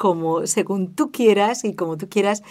como según tú quieras y como tú quieras,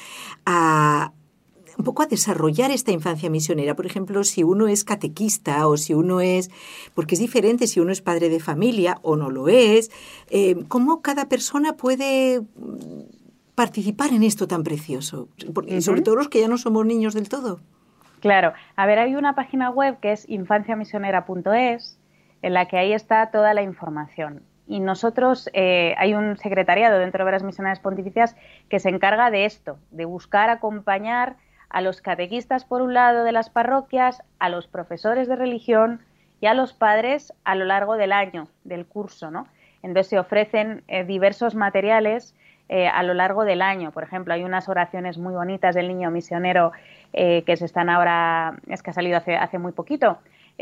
un poco a desarrollar esta infancia misionera. Por ejemplo, si uno es catequista o si uno es... Porque es diferente si uno es padre de familia o no lo es. ¿Cómo cada persona puede participar en esto tan precioso? Porque, sobre todo los que ya no somos niños del todo. Claro. A ver, hay una página web que es infanciamisionera.es en la que ahí está toda la información. Y nosotros, hay un secretariado dentro de Obras Misionales Pontificias que se encarga de esto, de buscar acompañar a los catequistas, por un lado, de las parroquias, a los profesores de religión y a los padres a lo largo del año, del curso, ¿no? Entonces se ofrecen diversos materiales a lo largo del año. Por ejemplo, hay unas oraciones muy bonitas del niño misionero que se están ahora, es que ha salido hace muy poquito,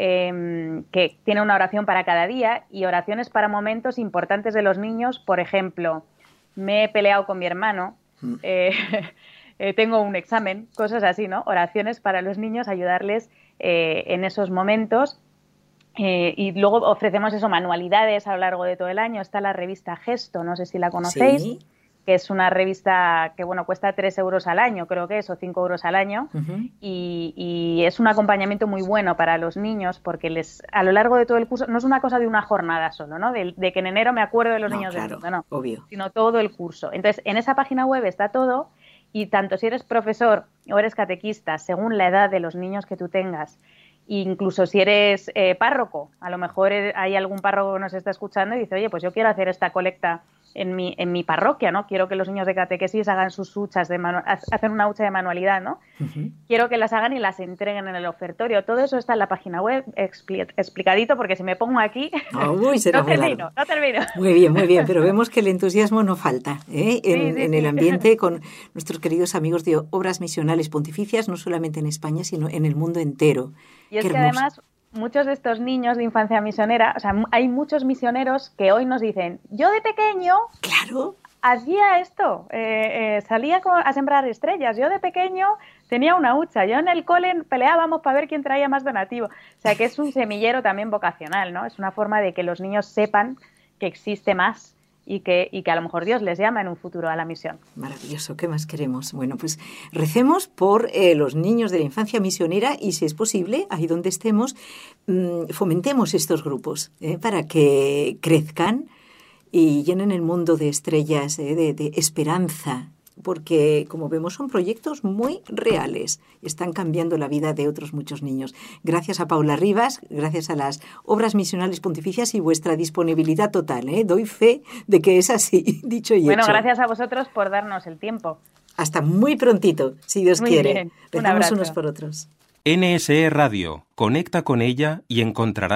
que tiene una oración para cada día y oraciones para momentos importantes de los niños. Por ejemplo, me he peleado con mi hermano, tengo un examen, cosas así, ¿no? Oraciones para los niños, ayudarles en esos momentos. Y luego ofrecemos eso, manualidades a lo largo de todo el año. Está la revista Gesto, no sé si la conocéis, Sí. que es una revista que, bueno, cuesta 3 euros al año, creo que es, o 5 euros al año. Y es un acompañamiento muy bueno para los niños porque a lo largo de todo el curso, no es una cosa de una jornada solo, ¿no? De que en enero me acuerdo de los niños del mundo, no, obvio. Sino todo el curso. Entonces, en esa página web está todo. Y tanto si eres profesor o eres catequista, según la edad de los niños que tú tengas, incluso si eres párroco, a lo mejor hay algún párroco que nos está escuchando y dice, oye, pues yo quiero hacer esta colecta en mi parroquia, ¿no? Quiero que los niños de catequesis hagan sus huchas, hacen una hucha de manualidad, ¿no? Quiero que las hagan y las entreguen en el ofertorio. Todo eso está en la página web explicadito, porque si me pongo aquí será no termino. Muy bien, pero vemos que el entusiasmo no falta en el ambiente con nuestros queridos amigos de Obras Misionales Pontificias, no solamente en España, sino en el mundo entero. Y es que además muchos de estos niños de infancia misionera, o sea, hay muchos misioneros que hoy nos dicen, yo de pequeño hacía esto, salía a sembrar estrellas, yo de pequeño tenía una hucha, yo en el cole peleábamos para ver quién traía más donativo. O sea, que es un semillero también vocacional, ¿no? Es una forma de que los niños sepan que existe más y que a lo mejor Dios les llama en un futuro a la misión. Maravilloso, ¿qué más queremos? Bueno, pues recemos por los niños de la infancia misionera y, si es posible, ahí donde estemos, fomentemos estos grupos para que crezcan y llenen el mundo de estrellas, de esperanza, porque, como vemos, son proyectos muy reales. Están cambiando la vida de otros muchos niños. Gracias a Paula Rivas, gracias a las Obras Misionales Pontificias y vuestra disponibilidad total. Doy fe de que es así, dicho y hecho. Bueno, gracias a vosotros por darnos el tiempo. Hasta muy prontito, si Dios quiere. Bien. Rezamos unos por otros. NSE Radio. Conecta con ella y encontrarás